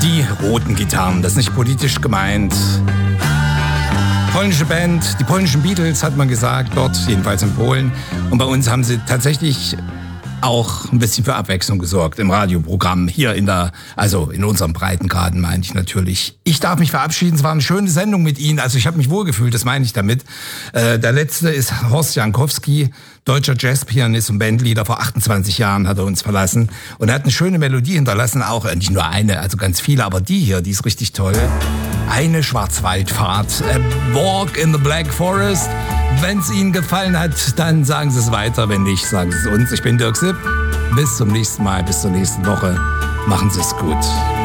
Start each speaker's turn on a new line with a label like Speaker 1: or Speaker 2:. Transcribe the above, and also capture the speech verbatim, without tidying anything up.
Speaker 1: Die roten Gitarren, das ist nicht politisch gemeint. Polnische Band, die polnischen Beatles hat man gesagt, dort, jedenfalls in Polen. Und bei uns haben sie tatsächlich auch ein bisschen für Abwechslung gesorgt im Radioprogramm hier in der, also in unserem Breitengraden meine ich natürlich. Ich darf mich verabschieden, es war eine schöne Sendung mit Ihnen, also ich habe mich wohlgefühlt, das meine ich damit. Äh, der letzte ist Horst Jankowski, deutscher Jazzpianist und Bandleader. Vor achtundzwanzig Jahren hat er uns verlassen und er hat eine schöne Melodie hinterlassen, auch nicht nur eine, also ganz viele, aber die hier, die ist richtig toll. Eine Schwarzwaldfahrt, A Walk in the Black Forest. Wenn es Ihnen gefallen hat, dann sagen Sie es weiter. Wenn nicht, sagen Sie es uns. Ich bin Dirk Sipp. Bis zum nächsten Mal, bis zur nächsten Woche. Machen Sie es gut.